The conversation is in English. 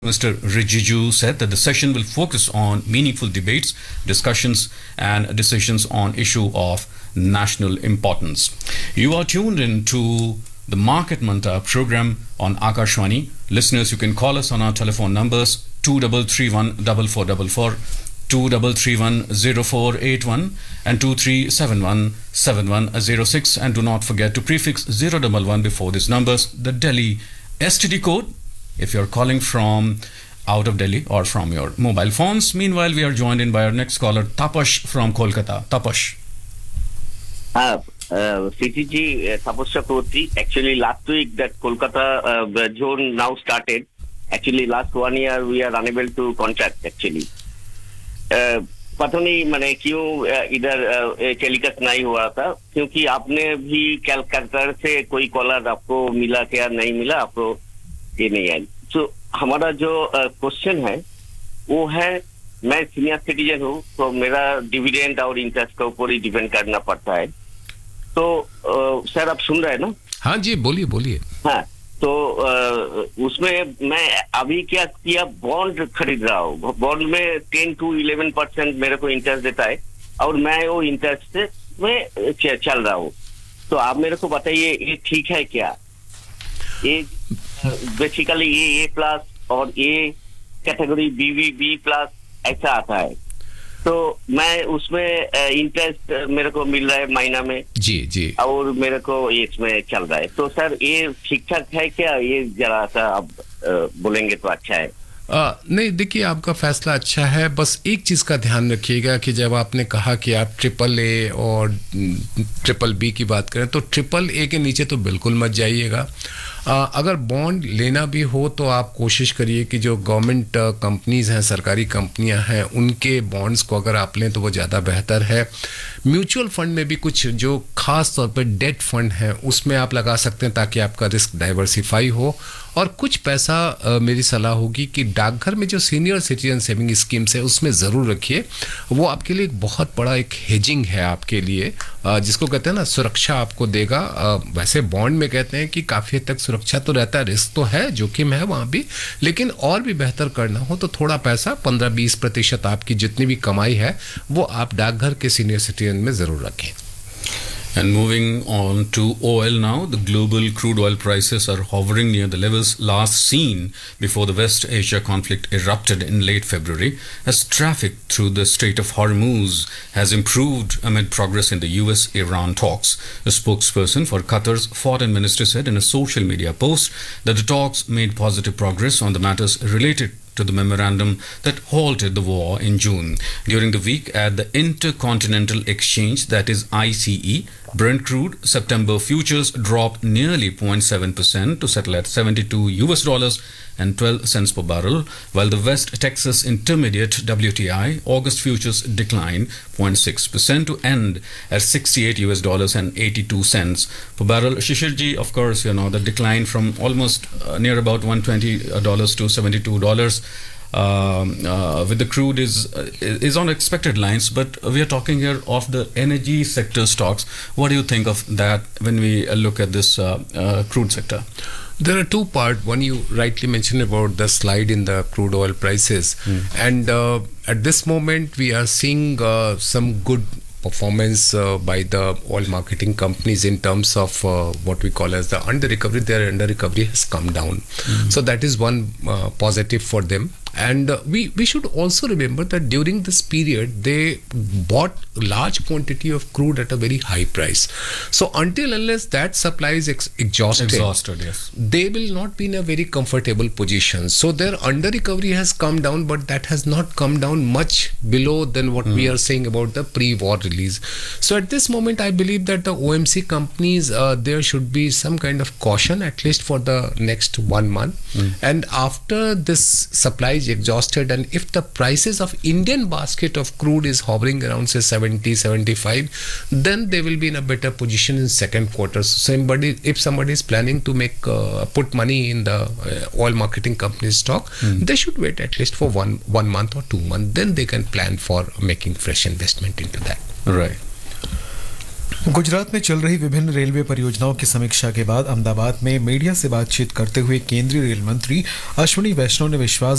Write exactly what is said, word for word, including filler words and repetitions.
Mister Rijiju said that the session will focus on meaningful debates, discussions, and decisions on issue of national importance. You are tuned in to the Market Manta program on Akashwani. Listeners, you can call us on our telephone numbers two three three one four four four four, two three three one zero four eight one and two three seven one seven one zero six, and do not forget to prefix zero one one before these numbers, the Delhi S T D code if you're calling from out of Delhi or from your mobile phones. Meanwhile, we are joined in by our next caller, Tapash from Kolkata. Tapash. Uh, uh, C T G, uh, Tapash Chakraborty. Actually, last week that Kolkata uh, zone now started. Actually, last one year we are unable to contact actually. Uh, पता नहीं मैंने क्यों इधर telecast नहीं हुआ था, क्योंकि आपने भी कैलकाटा से कोई कॉलर आपको मिला क्या नहीं मिला, आपको ये नहीं है. तो हमारा जो क्वेश्चन है वो है, मैं सीनियर सिटीजन हूँ तो मेरा डिविडेंड और इंटरेस्ट के ऊपर ही डिपेंड करना पड़ता है. तो सर आप सुन रहे हैं ना? हाँ जी, बोलिए बोलिए. हाँ, तो उसमें मैं अभी क्या किया, बॉन्ड खरीद रहा हूँ. बॉन्ड में टेन टू इलेवन परसेंट मेरे को इंटरेस्ट देता है और मैं वो इंटरेस्ट से मैं चल रहा हूँ. तो आप मेरे को बताइए ये ठीक है क्या? ये बेसिकली ये ए प्लस और A category B we B plus ऐसा आता है, तो मैं उसमें इंटरेस्ट मेरे को मिल रहा है महीना में जी जी और मेरे को इसमें चल रहा है. तो सर ये ठीक ठाक है क्या? ये जरा सा आप बोलेंगे तो अच्छा है. आ, नहीं, देखिए आपका फैसला अच्छा है. बस एक चीज़ का ध्यान रखिएगा कि जब आपने कहा कि आप ट्रिपल ए और ट्रिपल बी की बात करें, तो ट्रिपल ए के नीचे तो बिल्कुल मत जाइएगा. आ, अगर बॉन्ड लेना भी हो तो आप कोशिश करिए कि जो गवर्नमेंट कंपनीज़ हैं, सरकारी कंपनियां हैं, उनके बॉन्ड्स को अगर आप लें तो वो ज़्यादा बेहतर है. म्यूचुअल फंड में भी कुछ जो खास तौर पर डेट फंड हैं उसमें आप लगा सकते हैं ताकि आपका रिस्क डाइवर्सिफाई हो. और कुछ पैसा आ, मेरी सलाह होगी कि डाकघर में जो सीनियर सिटीजन सेविंग स्कीम्स है उसमें ज़रूर रखिए. वो आपके लिए एक बहुत बड़ा एक हेजिंग है आपके लिए, आ, जिसको कहते हैं ना, सुरक्षा आपको देगा. आ, वैसे बॉन्ड में कहते हैं कि काफ़ी हद तक सुरक्षा तो रहता है, रिस्क तो है, जोखिम है वहाँ भी, लेकिन और भी बेहतर करना हो तो थोड़ा पैसा पंद्रह बीस प्रतिशत आपकी जितनी भी कमाई है वो आप डाकघर के सीनियर सिटीजन में ज़रूर रखें. And moving on to oil now, the global crude oil prices are hovering near the levels last seen before the West Asia conflict erupted in late February, as traffic through the Strait of Hormuz has improved amid progress in the U S Iran talks. A spokesperson for Qatar's foreign ministry said in a social media post that the talks made positive progress on the matters related to the memorandum that halted the war in June. During the week at the Intercontinental Exchange, that is I C E, Brent crude September futures dropped nearly zero point seven percent to settle at seventy-two U S dollars and twelve cents per barrel, while the West Texas Intermediate W T I August futures declined zero point six percent to end at sixty-eight U S dollars and eighty-two cents per barrel. Shishirji, of course, you know, the decline from almost uh, near about one hundred twenty dollars to seventy-two dollars um, uh, with the crude is uh, is on expected lines, but we are talking here of the energy sector stocks. What do you think of that when we uh, look at this uh, uh, crude sector? There are two parts. One, you rightly mentioned about the slide in the crude oil prices. Mm. And uh, at this moment, we are seeing uh, some good performance uh, by the oil marketing companies in terms of uh, what we call as the under recovery. Their under recovery has come down. Mm. So that is one uh, positive for them. And uh, we, we should also remember that during this period, they bought large quantity of crude at a very high price. So until unless that supply is ex- exhausted, exhausted yes. they will not be in a very comfortable position. So their under recovery has come down, but that has not come down much below than what mm. we are saying about the pre-war release. So at this moment, I believe that the O M C companies, uh, there should be some kind of caution, at least for the next one month. Mm. And after this supply exhausted, and if the prices of Indian basket of crude is hovering around say seventy seventy-five, then they will be in a better position in second quarter. So somebody, if somebody is planning to make uh, put money in the uh, oil marketing company stock, mm. they should wait at least for one one month or two months, then they can plan for making fresh investment into that. Right. Gujarat में चल रही विभिन्न railway परियोजनाओं की समीक्षा के बाद अहमदाबाद में मीडिया से बातचीत करते हुए केंद्रीय रेल मंत्री अश्विनी वैष्णव ने विश्वास